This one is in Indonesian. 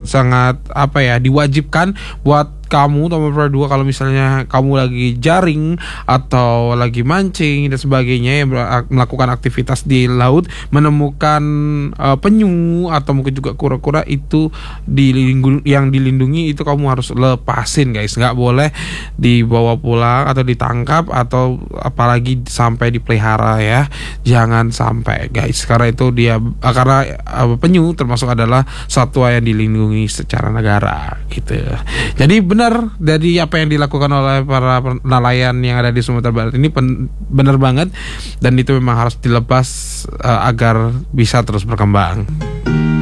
sangat apa ya, diwajibkan buat kamu Tommy Pro 2 kalau misalnya kamu lagi jaring atau lagi mancing dan sebagainya, yang melakukan aktivitas di laut, menemukan penyu atau mungkin juga kura-kura itu yang dilindungi, itu kamu harus lepasin guys, nggak boleh dibawa pulang atau ditangkap atau apalagi sampai dipelihara ya, jangan sampai guys, karena itu penyu termasuk adalah satwa yang dilindungi secara negara gitu. Jadi benar dari apa yang dilakukan oleh para nelayan yang ada di Sumatera Barat ini benar banget, dan itu memang harus dilepas agar bisa terus berkembang.